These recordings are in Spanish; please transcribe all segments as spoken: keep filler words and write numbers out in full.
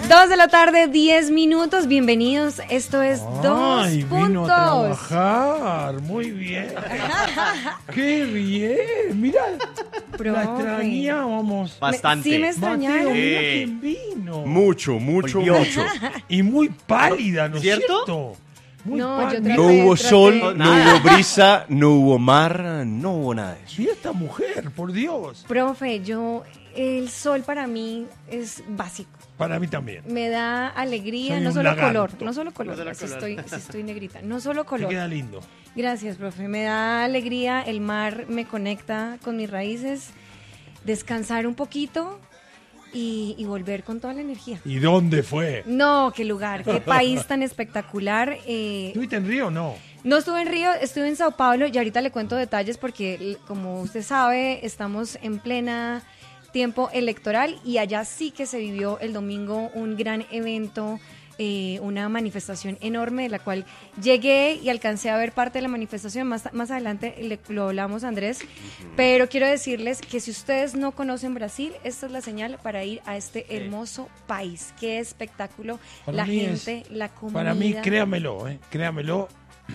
Dos de la tarde, diez minutos. Bienvenidos. Esto es Ay, Dos vino Puntos. a trabajar. Muy bien. Qué bien. Mira, Profe. la extrañábamos. Bastante. Sí me Mateo, extrañaron. mira Eh. quién vino. Mucho, mucho, mucho. Y muy pálida, ¿no es ¿Cierto? cierto? Muy No, yo pálida. traté- No hubo traté- sol, traté- no hubo brisa, no hubo mar, no hubo nada de eso. Mira esta mujer, por Dios. Profe, yo, el sol para mí es básico. Para mí también. Me da alegría, Soy no un solo lagarto. color, no solo color, No solo si color. estoy, si estoy negrita, no solo Te color. queda lindo. Gracias, profe, me da alegría, el mar me conecta con mis raíces, descansar un poquito y, y volver con toda la energía. ¿Y dónde fue? No, qué lugar, qué país tan espectacular. eh, ¿Estuviste en Río o no? No estuve en Río, estuve en Sao Paulo y ahorita le cuento detalles porque, l- como usted sabe, estamos en plena tiempo electoral y allá sí que se vivió el domingo un gran evento, eh, una manifestación enorme de la cual llegué y alcancé a ver parte de la manifestación. Más, más adelante le- lo hablamos, Andrés, pero quiero decirles que si ustedes no conocen Brasil, esta es la señal para ir a este hermoso país. Qué espectáculo, Para la mí gente, es- la comida. Para mí, créamelo, eh, créamelo,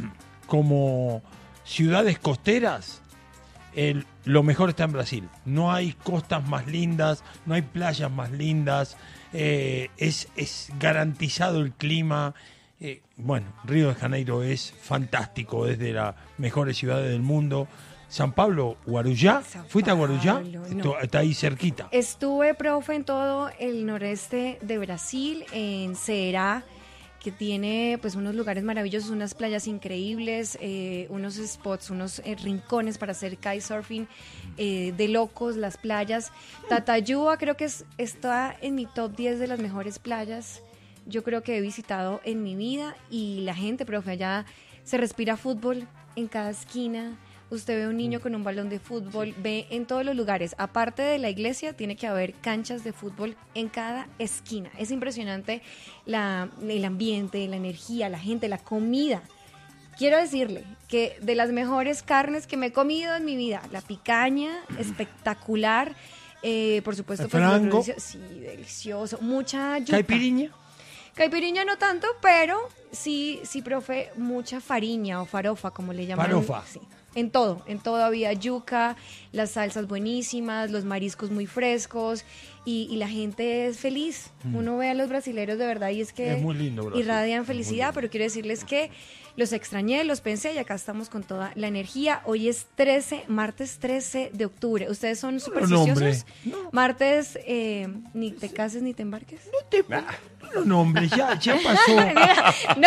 como ciudades costeras, el- lo mejor está en Brasil. No hay costas más lindas, no hay playas más lindas, eh, es, es garantizado el clima. eh, bueno, Río de Janeiro es fantástico, es de las mejores ciudades del mundo. San Pablo, Guarujá, Sao ¿fuiste a Guarujá? Paulo, no. Esto- Está ahí cerquita. Estuve, profe, en todo el noreste de Brasil, en Ceará, que tiene pues unos lugares maravillosos, unas playas increíbles, eh, unos spots, unos eh, rincones para hacer kitesurfing eh, de locos, las playas. Tatayúa creo que es, está en mi top diez de las mejores playas. Yo creo que he visitado en mi vida y la gente, profe, allá se respira fútbol en cada esquina. Usted ve un niño con un balón de fútbol, ve en todos los lugares. Aparte de la iglesia, tiene que haber canchas de fútbol en cada esquina. Es impresionante la, el ambiente, la energía, la gente, la comida. Quiero decirle que de las mejores carnes que me he comido en mi vida, la picaña, espectacular. Eh, por supuesto, El pues, los frango. delicio- sí, delicioso. Mucha yuca. ¿Caipiriña? Caipiriña no tanto, pero sí, sí, profe, mucha fariña o farofa, como le llaman. Farofa. Sí, en todo, en todo había yuca, las salsas buenísimas, los mariscos muy frescos y, y la gente es feliz. Uno ve a los brasileros de verdad y es que Es muy lindo, Brasil. irradian Es felicidad, muy pero quiero decirles que los extrañé, los pensé y acá estamos con toda la energía. Hoy es trece, martes trece de octubre. ¿Ustedes son supersticiosos? nombre. No. Martes, eh, ni te cases ni te embarques. No te... No, no, hombre, ya, ya pasó. no,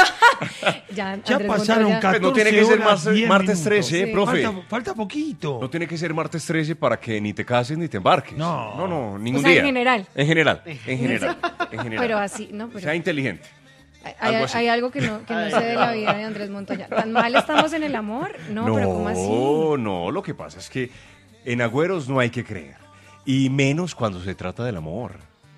ya, Ya Andrés pasaron Montoya. catorce No tiene que ser horas, más- diez martes minutos. trece, Sí. profe. Falta, falta poquito. No tiene que ser martes trece para que ni te cases ni te embarques. No. no, no ningún O sea, en día. general. En general, en general, en general. Pero así, no, pero Sea inteligente. hay, algo hay- así. hay algo que no, que no sé de la vida de Andrés Montoya. ¿Tan mal estamos en el amor? No, No, pero ¿cómo así? no, lo que pasa es que en agüeros no hay que creer. Y menos cuando se trata del amor.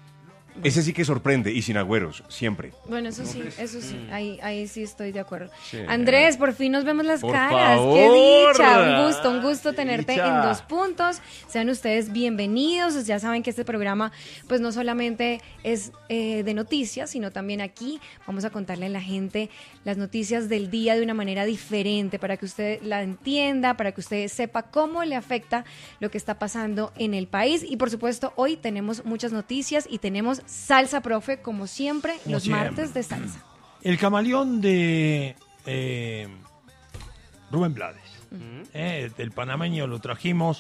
Ese sí que sorprende, y sin agüeros, siempre. Bueno, eso sí, eso sí, ahí, ahí sí estoy de acuerdo. Sí. Andrés, por fin nos vemos las Por caras. favor. Qué dicha, un gusto, un gusto tenerte Dicha. en Dos Puntos. Sean ustedes bienvenidos. Ya saben que este programa, pues no solamente es eh, de noticias, sino también aquí vamos a contarle a la gente las noticias del día de una manera diferente, para que usted la entienda, para que usted sepa cómo le afecta lo que está pasando en el país. Y por supuesto, hoy tenemos muchas noticias y tenemos salsa, profe, como siempre, Como los siempre. martes de salsa. El camaleón de eh, Rubén Blades. Eh, el panameño lo trajimos.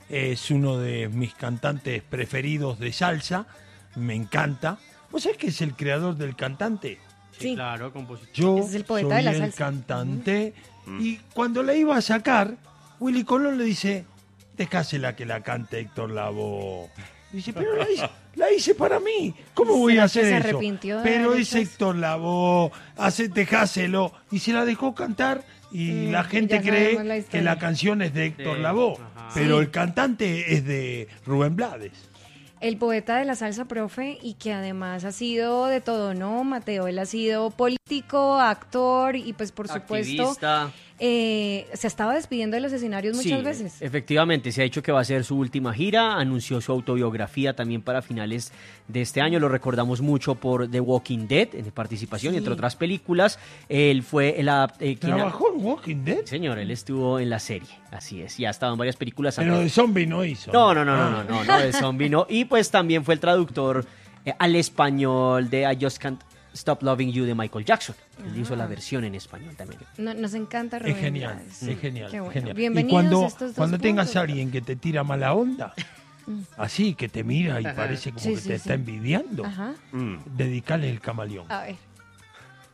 Es uno de mis cantantes preferidos de salsa. Me encanta. ¿Vos sabés que es el creador del cantante? Sí. Claro, compositor. Yo Ese es el poeta soy de la el salsa. cantante. Y cuando la iba a sacar, Willy Colón le dice, dejásela que la cante Héctor Lavoe. Dice, pero la hice, la hice para mí. ¿Cómo voy ¿Será a que hacer se eso? arrepintió de Pero haber es hecho eso? Héctor Lavoe, hace, dejáselo. Y se la dejó cantar y Mm, la gente ya sabemos la cree historia. que la canción es de Héctor Sí, Lavoe. ajá. Pero Sí. el cantante es de Rubén Blades. El poeta de la salsa, profe, y que además ha sido de todo, ¿no, Mateo? Él ha sido político, actor y pues por supuesto Activista. eh, se estaba despidiendo de los escenarios muchas Sí, veces. efectivamente, se ha dicho que va a ser su última gira, anunció su autobiografía también para finales de este año, lo recordamos mucho por The Walking Dead, en participación, Sí. entre otras películas. Él fue el adap- eh, quien- ¿Trabajó en Walking Dead? Señor, él estuvo en la serie, así es, y ha estado en varias películas. Pero de zombie no hizo. No, no, no, no, Ah. no, no, no, de zombie no. Y pues también fue el traductor eh, al español de I Just Can't Stop Loving You de Michael Jackson. Él hizo la versión en español también. No- nos encanta Es Rubén genial, Blades. es genial, Qué bueno. genial. Bienvenidos y cuando, estos dos cuando tengas puntos. a alguien que te tira mala onda, así que te mira y parece como Sí, que sí, te sí. está envidiando, Ajá. Mm. dedicale el camaleón. A ver.